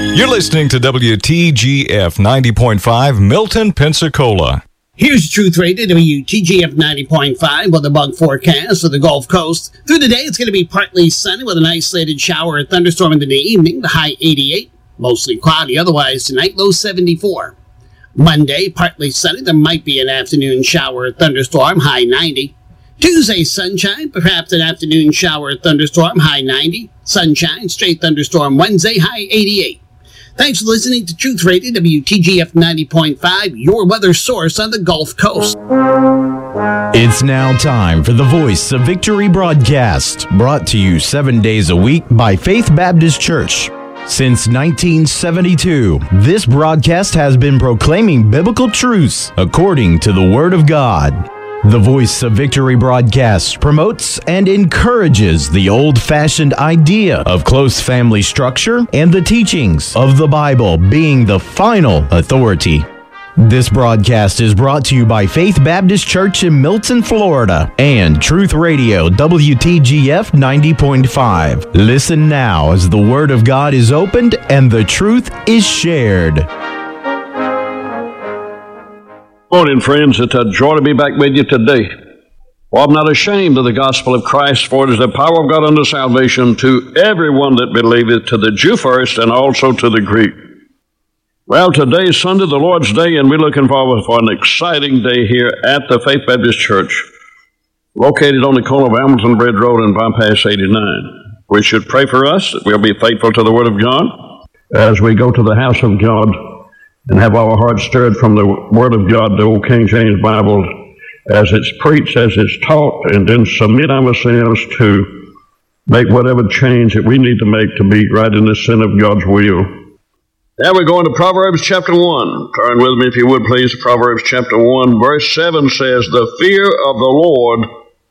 You're listening to WTGF 90.5 Milton, Pensacola. Here's Truth Radio, WTGF 90.5 with a bug forecast for the Gulf Coast. Through the day, it's going to be partly sunny with an isolated shower or thunderstorm in the evening, the high 88. Mostly cloudy otherwise tonight, low 74. Monday, partly sunny. There might be an afternoon shower or thunderstorm, high 90. Tuesday, sunshine, perhaps an afternoon shower or thunderstorm, high 90. Sunshine, straight thunderstorm Wednesday, high 88. Thanks for listening to Truth Radio, WTGF 90.5, your weather source on the Gulf Coast. It's now time for the Voice of Victory broadcast, brought to you 7 days a week by Faith Baptist Church. Since 1972, this broadcast has been proclaiming biblical truths according to the Word of God. The Voice of Victory broadcast promotes and encourages the old-fashioned idea of close family structure and the teachings of the Bible being the final authority. This broadcast is brought to you by Faith Baptist Church in Milton, Florida, and Truth Radio WTGF 90.5. Listen now as the Word of God is opened and the truth is shared. Morning, friends. It's a joy to be back with you today. For I'm not ashamed of the gospel of Christ, for it is the power of God unto salvation to everyone that believeth, to the Jew first, and also to the Greek. Well, today is Sunday, the Lord's Day, and we're looking forward for an exciting day here at the Faith Baptist Church, located on the corner of Hamilton Bridge Road and Bypass 89. We should pray for us that we'll be faithful to the Word of God as we go to the house of God and have our hearts stirred from the Word of God, the old King James Bible, as it's preached, as it's taught, and then submit ourselves to make whatever change that we need to make to be right in the center of God's will. Now we're going to Proverbs chapter 1. Turn with me, if you would, please, to Proverbs chapter 1. Verse 7 says, "The fear of the Lord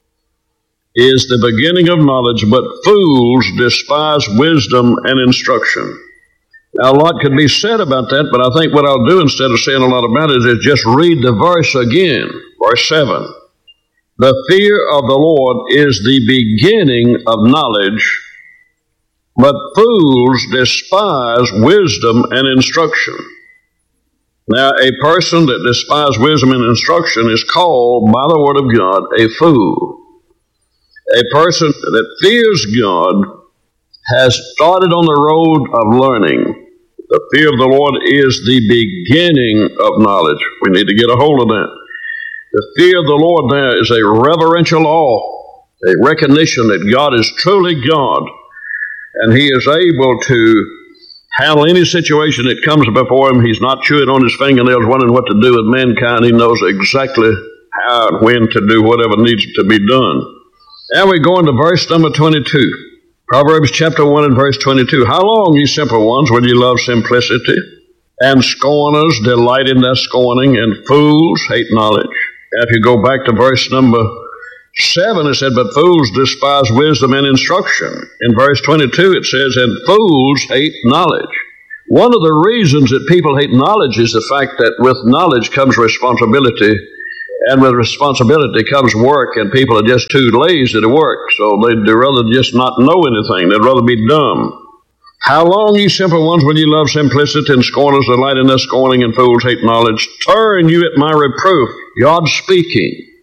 is the beginning of knowledge, but fools despise wisdom and instruction." Now, a lot could be said about that, but I think what I'll do instead of saying a lot about it is just read the verse again. Verse 7. "The fear of the Lord is the beginning of knowledge, but fools despise wisdom and instruction." Now, a person that despises wisdom and instruction is called, by the Word of God, a fool. A person that fears God has started on the road of learning. The fear of the Lord is the beginning of knowledge. We need to get a hold of that. The fear of the Lord there is a reverential awe, a recognition that God is truly God, and He is able to handle any situation that comes before Him. He's not chewing on His fingernails, wondering what to do with mankind. He knows exactly how and when to do whatever needs to be done. Now we go into verse number 22. Proverbs chapter 1 and verse 22. "How long, ye simple ones, will ye love simplicity? And scorners delight in their scorning, and fools hate knowledge." Now if you go back to verse number 7, it said, "But fools despise wisdom and instruction." In verse 22 it says, "And fools hate knowledge." One of the reasons that people hate knowledge is the fact that with knowledge comes responsibility, and with responsibility comes work, and people are just too lazy to work, so they'd rather just not know anything. They'd rather be dumb. "How long, ye simple ones, will ye love simplicity, and scorners delight in their scorning, and fools hate knowledge? Turn you at my reproof." God speaking.